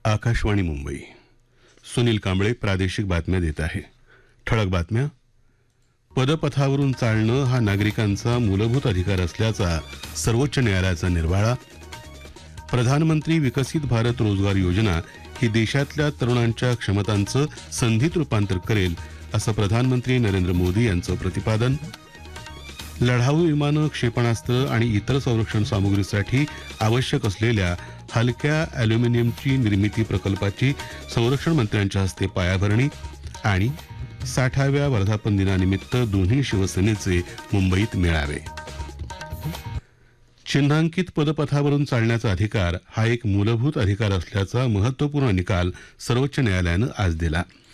आकाशवाणी मुंबई. सुनील कांबळे प्रादेशिक बातम्या देत आहे. ठळक बातम्या. पदपथावरून चालणं हा नागरिकांचा मूलभूत अधिकार असल्याचा सर्वोच्च न्यायालयाचा निर्वाळा. प्रधानमंत्री विकसित भारत रोजगार योजना ही देशातल्या तरुणांच्या क्षमतांचं संधीत रूपांतर करेल असं प्रधानमंत्री नरेंद्र मोदी यांचं प्रतिपादन. लढाऊ विमानं, क्षेपणास्त्र आणि इतर संरक्षण सामुग्रीसाठी आवश्यक असलेल्या हलक्या अॅल्युमिनियमची निर्मिती प्रकल्पाची संरक्षण मंत्र्यांच्या हस्ते पायाभरणी. आणि 60व्या वर्धापन दिनानिमित्त दोन्ही शिवसेनेचे मुंबईत मेळावे. चिन्हांकित पदपथावरून चालण्याचा अधिकार हा एक मूलभूत अधिकार असल्याचा महत्त्वपूर्ण निकाल सर्वोच्च न्यायालयानं आज दिला.